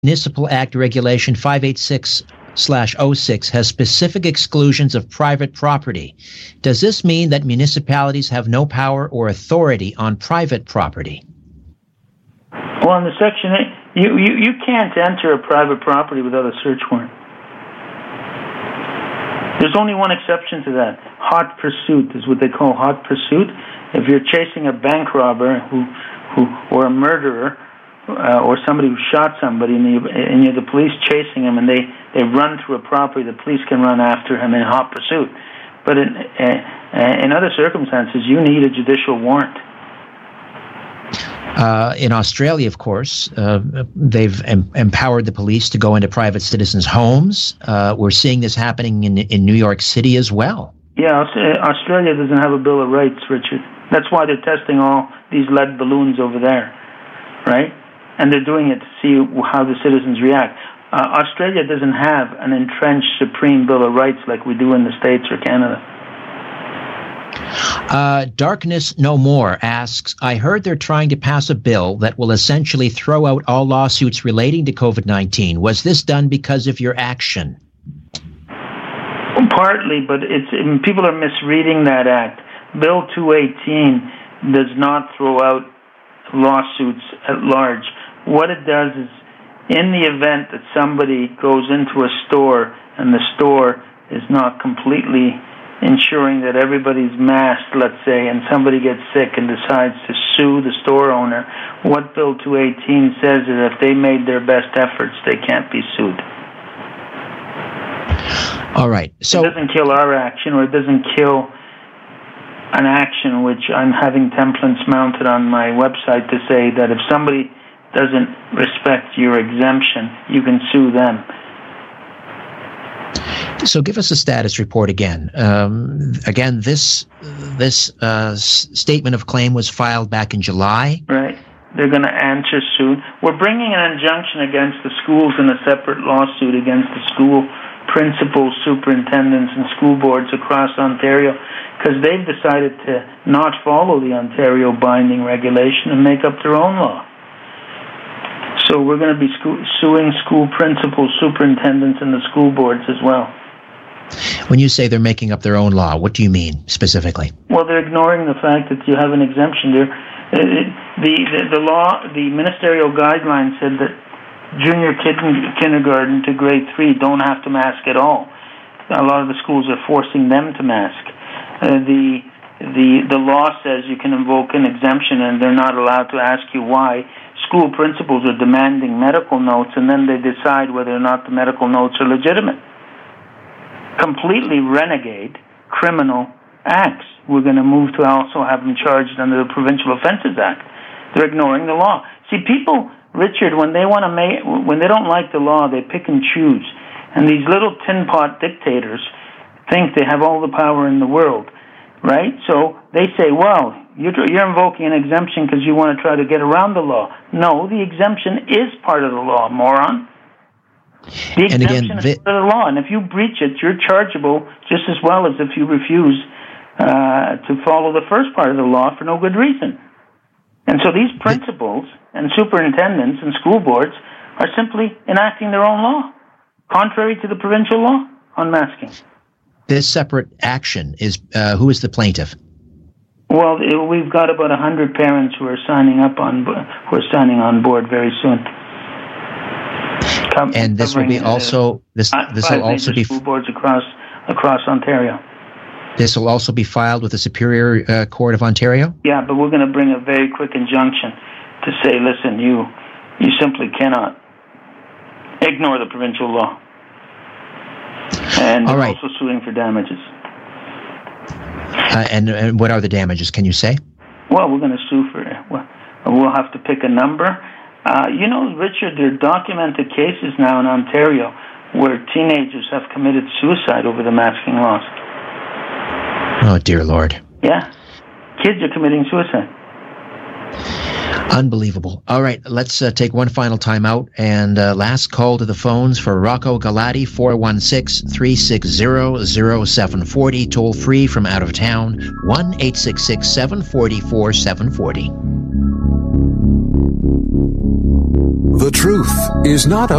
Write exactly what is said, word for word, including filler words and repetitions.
Municipal Act Regulation five eighty-six slash oh six has specific exclusions of private property. Does this mean that municipalities have no power or authority on private property? Well, in the section eight, you, you, you can't enter a private property without a search warrant. There's only one exception to that. Hot pursuit is what they call hot pursuit. If you're chasing a bank robber who, who or a murderer, Uh, or somebody who shot somebody, and, you, and you're the police chasing him, and they, they run through a property, the police can run after him in hot pursuit. But in, uh, in other circumstances, you need a judicial warrant. Uh, in Australia, of course, uh, they've em- empowered the police to go into private citizens' homes. Uh, we're seeing this happening in, in New York City as well. Yeah, Australia doesn't have a Bill of Rights, Richard. That's why they're testing all these lead balloons over there, right? And they're doing it to see how the citizens react. Uh, Australia doesn't have an entrenched supreme Bill of Rights like we do in the States or Canada. Uh, Darkness No More asks, I heard they're trying to pass a bill that will essentially throw out all lawsuits relating to COVID nineteen. Was this done because of your action? Partly, but it's people are misreading that act. Bill two eighteen does not throw out lawsuits at large. What it does is, in the event that somebody goes into a store and the store is not completely ensuring that everybody's masked, let's say, and somebody gets sick and decides to sue the store owner, what Bill two eighteen says is if they made their best efforts, they can't be sued. All right. So it doesn't kill our action, or it doesn't kill an action which I'm having templates mounted on my website to say that if somebody doesn't respect your exemption, you can sue them. So give us a status report again. Um, again, this this uh, s- statement of claim was filed back in July. Right. They're going to answer soon. We're bringing an injunction against the schools in a separate lawsuit against the school principals, superintendents, and school boards across Ontario because they've decided to not follow the Ontario binding regulation and make up their own law. So we're going to be sco- suing school principals, superintendents, and the school boards as well. When you say they're making up their own law, what do you mean specifically? Well, they're ignoring the fact that you have an exemption there. The, the, the law, the ministerial guidelines said that junior kid, kindergarten to grade three don't have to mask at all. A lot of the schools are forcing them to mask. Uh, the the the law says you can invoke an exemption and they're not allowed to ask you why. School principals are demanding medical notes and then they decide whether or not the medical notes are legitimate. Completely renegade criminal acts. We're going to move to also have them charged under the Provincial Offences Act. They're ignoring the law. See, people, Richard, when they want to make, when they don't like the law, they pick and choose. And these little tin pot dictators think they have all the power in the world, right? So they say, well, you're, you're invoking an exemption because you want to try to get around the law. No, the exemption is part of the law, moron. The and exemption again, is part of the law, and if you breach it, you're chargeable just as well as if you refuse uh, to follow the first part of the law for no good reason. And so these principals and superintendents and school boards are simply enacting their own law, contrary to the provincial law on masking. This separate action is, uh, who is the plaintiff? Well, we've got about a hundred parents who are signing up on, who are signing on board very soon. Come, and this will be also this. This will also be school boards across across Ontario. This will also be filed with the Superior uh, Court of Ontario. Yeah, but we're going to bring a very quick injunction to say, listen, you you simply cannot ignore the provincial law. And All we're right. also suing for damages. Uh, and, and what are the damages? Can you say? Well, we're going to sue for it. Well, we'll have to pick a number. Uh, you know, Richard, there are documented cases now in Ontario where teenagers have committed suicide over the masking laws. Oh, dear Lord. Yeah. Kids are committing suicide. Unbelievable. All right, let's uh, take one final time out. And uh, last call to the phones for Rocco Galati, four one six, three six zero, zero seven four zero, toll free from out of town, one eight six six, seven four four, seven four zero. The truth is not